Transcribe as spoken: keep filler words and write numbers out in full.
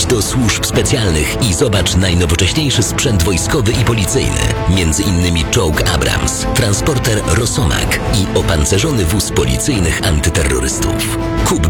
Wejdź do służb specjalnych i zobacz najnowocześniejszy sprzęt wojskowy i policyjny. Między innymi czołg Abrams, transporter Rosomak i opancerzony wóz policyjnych antyterrorystów. Kup